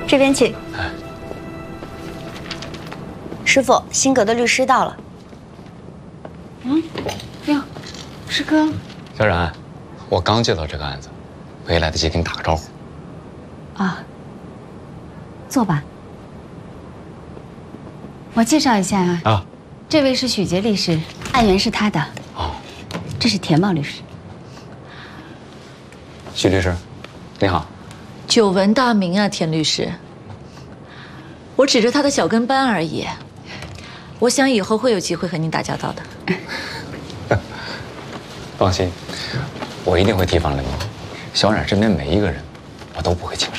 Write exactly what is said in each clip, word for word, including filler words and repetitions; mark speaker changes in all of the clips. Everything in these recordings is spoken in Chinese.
Speaker 1: 这边请。哎，师傅，辛格的律师到了。
Speaker 2: 嗯，哟，师哥。
Speaker 3: 小冉，我刚接到这个案子，没来得及跟你打个招呼。
Speaker 2: 啊，坐吧。我介绍一下啊。啊。这位是许杰律师，案源是他的。哦。这是田茂律师。
Speaker 3: 许律师，你好。
Speaker 4: 久闻大名啊，田律师。我只是他的小跟班而已。我想以后会有机会和您打交道的。
Speaker 3: 放心，我一定会提防着你。小冉身边每一个人，我都不会轻视。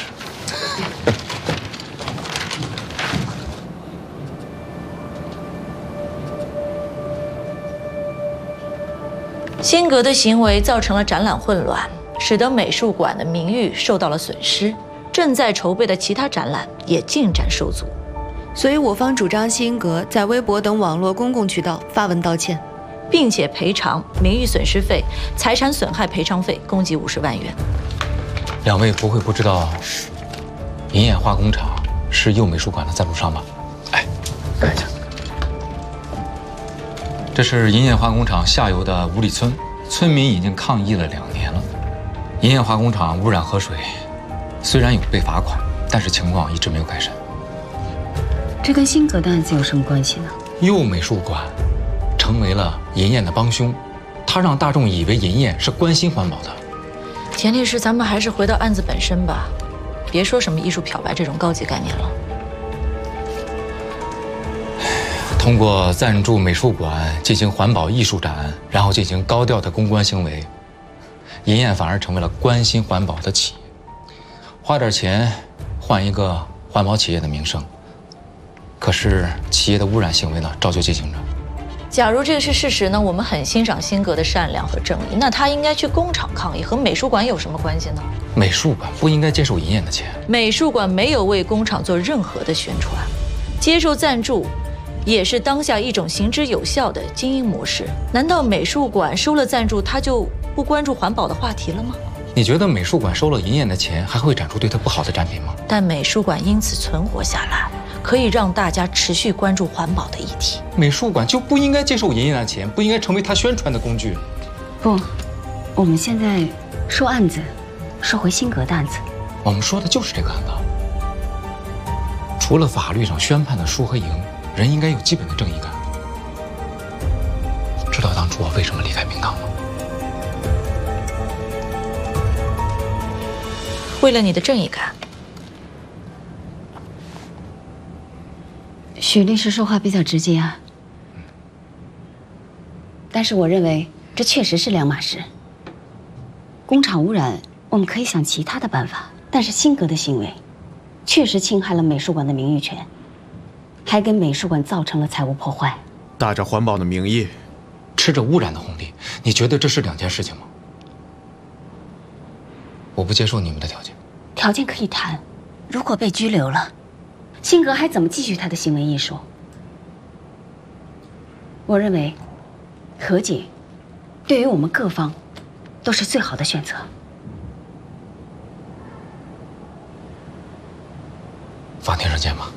Speaker 4: 辛格的行为造成了展览混乱，使得美术馆的名誉受到了损失。正在筹备的其他展览也进展受阻，
Speaker 5: 所以我方主张辛格在微博等网络公共渠道发文道歉，
Speaker 4: 并且赔偿名誉损失费、财产损害赔偿费共计五十万元。
Speaker 3: 两位不会不知道，银眼化工厂是釉美术馆的赞助商吧？哎，看一下，这是银眼化工厂下游的五里村，村民已经抗议了两年了。银眼化工厂污染河水。虽然有被罚款，但是情况一直没有改善。
Speaker 2: 这跟辛格的案子有什么关系呢？
Speaker 3: 釉美术馆成为了银燕的帮凶，他让大众以为银燕是关心环保的。
Speaker 4: 田律师，咱们还是回到案子本身吧，别说什么艺术漂白这种高级概念了。
Speaker 3: 通过赞助美术馆进行环保艺术展，然后进行高调的公关行为，银燕反而成为了关心环保的企业。花点钱换一个环保企业的名声，可是企业的污染行为呢，照旧进行着。
Speaker 4: 假如这个是事实呢，我们很欣赏辛格的善良和正义，那他应该去工厂抗议，和美术馆有什么关系呢？
Speaker 3: 美术馆不应该接受银燕的钱。
Speaker 4: 美术馆没有为工厂做任何的宣传，接受赞助也是当下一种行之有效的经营模式。难道美术馆收了赞助，他就不关注环保的话题了吗？
Speaker 3: 你觉得美术馆收了银燕的钱，还会展出对它不好的展品吗？
Speaker 4: 但美术馆因此存活下来，可以让大家持续关注环保的议题。
Speaker 3: 美术馆就不应该接受银燕的钱，不应该成为他宣传的工具。
Speaker 2: 不，我们现在说案子，说回辛格的案子。
Speaker 3: 我们说的就是这个案子。除了法律上宣判的输和赢，人应该有基本的正义感。知道当初我为什么离开明堂吗？
Speaker 4: 为了你的正义感。
Speaker 2: 许律师说话比较直接啊，但是我认为这确实是两码事。工厂污染，我们可以想其他的办法，但是辛格的行为确实侵害了美术馆的名誉权，还给美术馆造成了财务破坏。
Speaker 6: 打着环保的名义，
Speaker 3: 吃着污染的红利，你觉得这是两件事情吗？我不接受你们的条件。
Speaker 2: 条件可以谈，如果被拘留了，辛格还怎么继续他的行为艺术？我认为，和解对于我们各方都是最好的选择。
Speaker 3: 法庭上见吧。